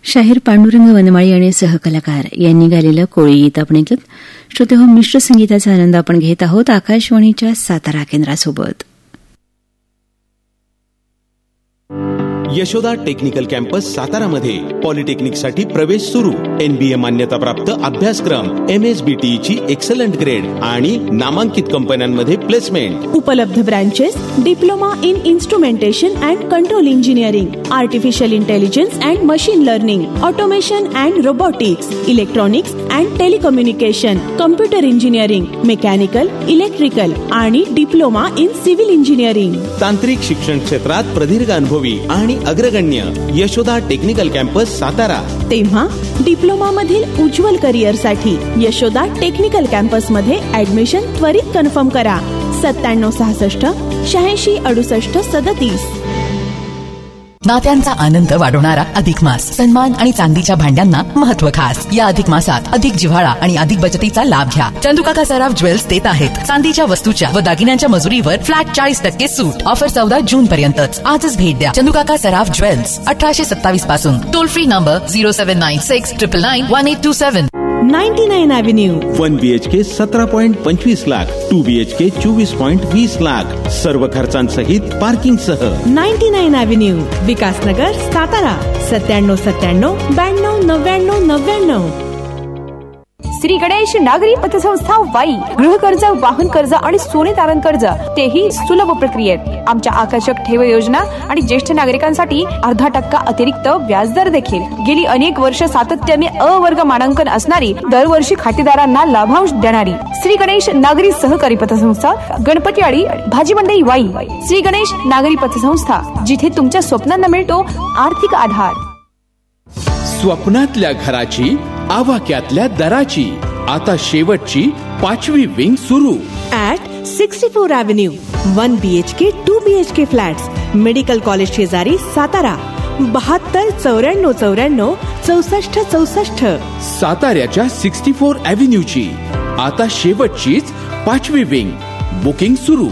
शाहीर पांडुरंग वनमाळी आणि सहकलाकार यांनी गायलेलं कोळी गीत आपण ऐकलं. श्रोतेहो, मिश्र संगीताचा आनंद आपण घेत आहोत आकाशवाणीच्या सातारा केंद्रासोबत. यशोदा टेक्निकल कॅम्पस सातारामध्ये पॉलिटेक्निकसाठी प्रवेश सुरू. NBA मान्यताप्राप्त अभ्यासक्रम, MSBTची एक्सलंट ग्रेड आणि नामांकित कंपन्यांमध्ये प्लेसमेंट. उपलब्ध branches: diploma in instrumentation and control engineering, artificial intelligence and machine learning, automation and robotics, electronics and telecommunication, computer engineering, mechanical, electrical आणि डिप्लोमा इन सिव्हिल इंजिनिअरिंग. तांत्रिक शिक्षण क्षेत्रात प्रदीर्घ अनुभवी आणि अग्रगण्य यशोदा टेक्निकल कॅम्पस सातारा. तेव्हा डिप्लोमा मधील उज्ज्वल करिअर साठी यशोदा टेक्निकल कॅम्पस मध्ये ऍडमिशन त्वरित कन्फर्म करा. 9766 86 68 37. नात्यांचा आनंद वाढवणारा अधिक मास. सन्मान आणि चांदीच्या भांड्यांना महत्व खास. या अधिक मासात अधिक जिव्हाळा आणि अधिक बचतीचा लाभ घ्या. चंदुकाका सराफ ज्वेल्स देत आहेत चांदीच्या वस्तूच्या व दागिन्यांच्या मजुरीवर फ्लॅट 40% सूट. ऑफर 14 जून पर्यंतच. आजच भेट द्या चंदुकाका सराफ ज्वेल्स, 1827 पासून. Toll free number 0796 999 1827. 99 Avenue. 1 BHK 17.25 lakh, 2 BHK 24.20 lakh, सर्व खर्चांसहित पार्किंग सह. 99 Avenue, विकासनगर, सातारा. 9797 92 99 99. श्री गणेश नागरी पतसंस्था वाई. गृह कर्ज, वाहन कर्ज आणि सोने तारण कर्ज, तेही सुलभ प्रक्रियेत. आमच्या आकर्षक ठेव योजना आणि ज्येष्ठ नागरिकांसाठी 0.5% अतिरिक्त व्याजदर देखील. गेली अनेक वर्ष सातत्याने वर्ग मानांकन असणारी, दरवर्षी खातेदारांना लाभांश देणारी श्री गणेश नागरी सहकारी पतसंस्था, गणपतीवाडी, भाजी मंडई, वाई. श्री गणेश नागरी पतसंस्था, जिथे तुमच्या स्वप्नांना मिळतो आर्थिक आधार. स्वप्नातल्या घराची, आवाक्यातल्या दराची, आता शेवटची 5वी विंग सुरू. At 64 Avenue. 1 BHK 2 BHK flats, medical college शेजारी, सातारा. 72 94 94 64 64. साताऱ्याच्या 64 अॅव्हेन्यूची आता शेवटचीच 5वी विंग. बुकिंग सुरू.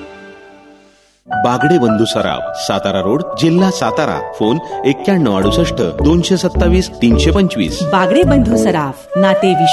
बागडे बंधू सराफ, सातारा रोड, जिल्हा सातारा. फोन 9168 227 325. बागडे बंधू सराफ, नाते